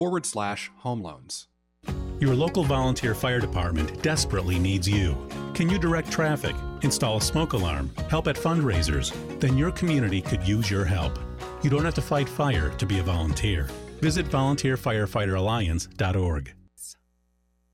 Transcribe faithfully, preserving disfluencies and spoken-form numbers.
forward slash home loans. Your local volunteer fire department desperately needs you. Can you direct traffic, install a smoke alarm, help at fundraisers? Then your community could use your help. You don't have to fight fire to be a volunteer. Visit volunteer firefighter alliance dot org.